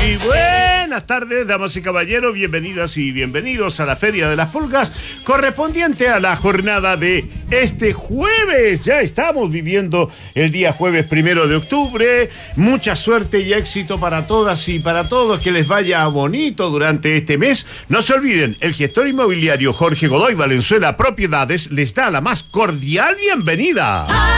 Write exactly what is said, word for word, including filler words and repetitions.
Muy buenas tardes, damas y caballeros, bienvenidas y bienvenidos a la Feria de las Pulgas, correspondiente a la jornada de este jueves. Ya estamos viviendo el día jueves primero de octubre. Mucha suerte y éxito para todas y para todos, que les vaya bonito durante este mes. No se olviden, el gestor inmobiliario Jorge Godoy Valenzuela Propiedades les da la más cordial bienvenida.